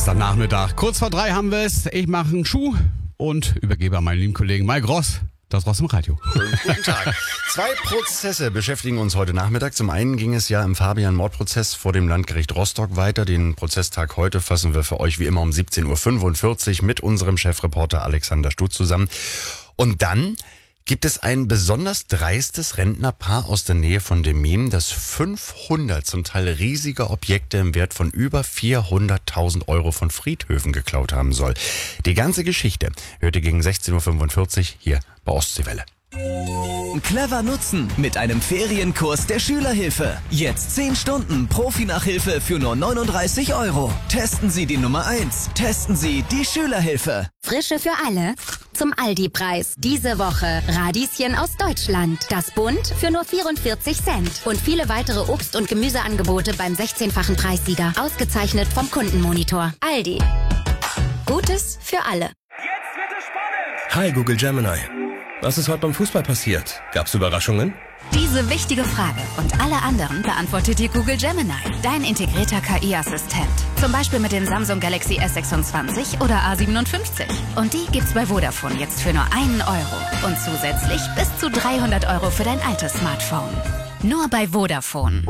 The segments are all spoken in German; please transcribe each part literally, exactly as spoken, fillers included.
Samstagnachmittag. Kurz vor drei haben wir es. Ich mache einen Schuh und übergebe an meinen lieben Kollegen Mike Ross. Das Ross im Radio. Guten Tag. Zwei Prozesse beschäftigen uns heute Nachmittag. Zum einen ging es ja im Fabian-Mordprozess vor dem Landgericht Rostock weiter. Den Prozesstag heute fassen wir für euch wie immer um siebzehn Uhr fünfundvierzig mit unserem Chefreporter Alexander Stutz zusammen. Und dann gibt es ein besonders dreistes Rentnerpaar aus der Nähe von Demmin, das fünfhundert zum Teil riesige Objekte im Wert von über vierhunderttausend Euro von Friedhöfen geklaut haben soll. Die ganze Geschichte hört ihr gegen sechzehn Uhr fünfundvierzig hier bei Ostseewelle. Clever nutzen mit einem Ferienkurs der Schülerhilfe. Jetzt zehn Stunden Profi-Nachhilfe für nur neununddreißig Euro. Testen Sie die Nummer eins. Testen Sie die Schülerhilfe. Frische für alle zum Aldi-Preis. Diese Woche Radieschen aus Deutschland. Das Bund für nur vierundvierzig Cent. Und viele weitere Obst- und Gemüseangebote beim sechzehnfachen Preissieger. Ausgezeichnet vom Kundenmonitor. Aldi. Gutes für alle. Jetzt wird es spannend! Hi Google Gemini. Was ist heute beim Fußball passiert? Gab's Überraschungen? Diese wichtige Frage und alle anderen beantwortet dir Google Gemini, dein integrierter K I-Assistent. Zum Beispiel mit den Samsung Galaxy S sechsundzwanzig oder A siebenundfünfzig. Und die gibt's bei Vodafone jetzt für nur einen Euro. Und zusätzlich bis zu dreihundert Euro für dein altes Smartphone. Nur bei Vodafone.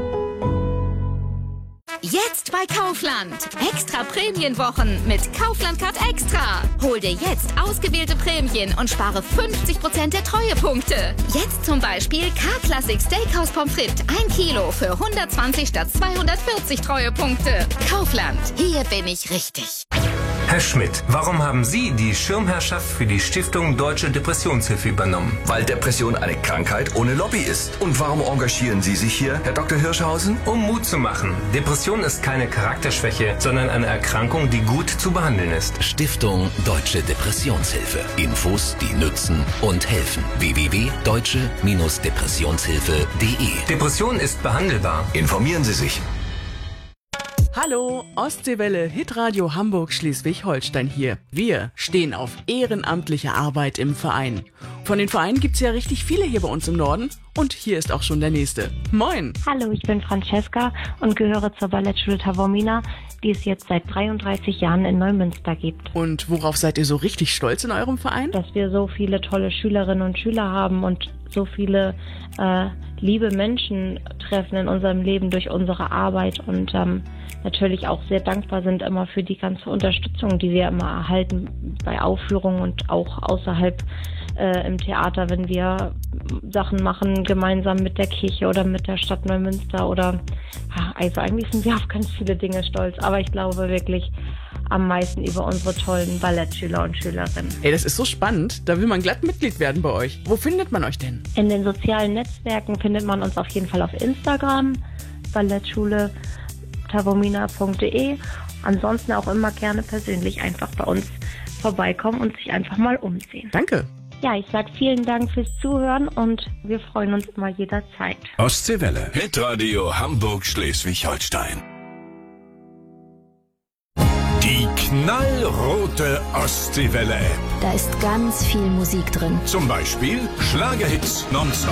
Jetzt bei Kaufland. Extra Prämienwochen mit Kaufland Card Extra. Hol dir jetzt ausgewählte Prämien und spare fünfzig Prozent der Treuepunkte. Jetzt zum Beispiel K-Classic Steakhouse Pommes frites ein Kilo für hundertzwanzig statt zweihundertvierzig Treuepunkte. Kaufland. Hier bin ich richtig. Herr Schmidt, warum haben Sie die Schirmherrschaft für die Stiftung Deutsche Depressionshilfe übernommen? Weil Depression eine Krankheit ohne Lobby ist. Und warum engagieren Sie sich hier, Herr Doktor Hirschhausen? Um Mut zu machen. Depression ist keine Charakterschwäche, sondern eine Erkrankung, die gut zu behandeln ist. Stiftung Deutsche Depressionshilfe. Infos, die nützen und helfen. w w w punkt deutsche Depressionshilfe punkt de Depression ist behandelbar. Informieren Sie sich. Hallo, Ostseewelle, Hitradio Hamburg Schleswig-Holstein hier. Wir stehen auf ehrenamtliche Arbeit im Verein. Von den Vereinen gibt's ja richtig viele hier bei uns im Norden und hier ist auch schon der nächste. Moin! Hallo, ich bin Francesca und gehöre zur Ballettschule Taormina, die es jetzt seit dreiunddreißig Jahren in Neumünster gibt. Und worauf seid ihr so richtig stolz in eurem Verein? Dass wir so viele tolle Schülerinnen und Schüler haben und so viele äh, liebe Menschen treffen in unserem Leben durch unsere Arbeit und ähm, natürlich auch sehr dankbar sind immer für die ganze Unterstützung, die wir immer erhalten bei Aufführungen und auch außerhalb äh, im Theater, wenn wir Sachen machen, gemeinsam mit der Kirche oder mit der Stadt Neumünster oder also eigentlich sind wir auf ganz viele Dinge stolz, aber ich glaube wirklich am meisten über unsere tollen Ballettschüler und Schülerinnen. Ey, das ist so spannend, da will man glatt Mitglied werden bei euch. Wo findet man euch denn? In den sozialen Netzwerken findet man uns auf jeden Fall auf Instagram, Ballettschule taormina punkt de. Ansonsten auch immer gerne persönlich einfach bei uns vorbeikommen und sich einfach mal umsehen. Danke. Ja, ich sage vielen Dank fürs Zuhören und wir freuen uns immer jederzeit. Ostseewelle. Hitradio Hamburg Schleswig-Holstein. Die knallrote Ostseewelle. Da ist ganz viel Musik drin. Zum Beispiel Schlagerhits nonstop.